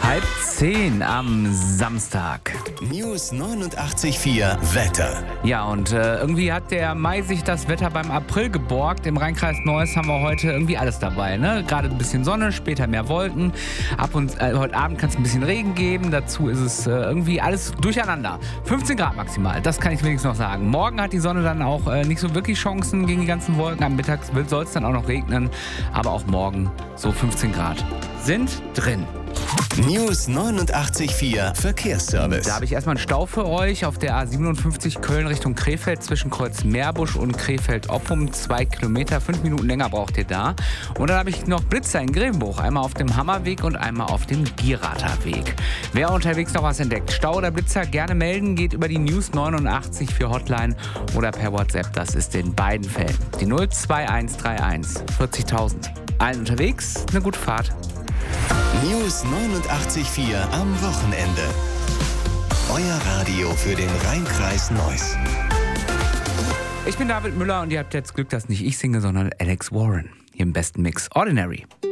9:30 am Samstag. News 89.4 Wetter. Ja, und irgendwie hat der Mai sich das Wetter beim April geborgt. Im Rheinkreis Neuss haben wir heute irgendwie alles dabei, ne? Gerade ein bisschen Sonne, später mehr Wolken. Heute Abend kann es ein bisschen Regen geben. Dazu ist es irgendwie alles durcheinander. 15 Grad maximal, das kann ich wenigstens noch sagen. Morgen hat die Sonne dann auch nicht so wirklich Chancen gegen die ganzen Wolken. Am Mittag soll es dann auch noch regnen. Aber auch morgen so 15 Grad sind drin. News 89.4 Verkehrsservice. Da habe ich erstmal einen Stau für euch auf der A57 Köln Richtung Krefeld zwischen Kreuz-Meerbusch und Krefeld-Oppum. 2 Kilometer, 5 Minuten länger braucht ihr da. Und dann habe ich noch Blitzer in Grevenbruch. Einmal auf dem Hammerweg und einmal auf dem Gierather-Weg. Wer unterwegs noch was entdeckt, Stau oder Blitzer, gerne melden. Geht über die News 89 Hotline oder per WhatsApp. Das ist in beiden Fällen die 02131 40.000. Allen unterwegs, eine gute Fahrt. News 89.4 am Wochenende. Euer Radio für den Rheinkreis Neuss. Ich bin David Müller und ihr habt jetzt Glück, dass nicht ich singe, sondern Alex Warren. Hier im besten Mix Ordinary.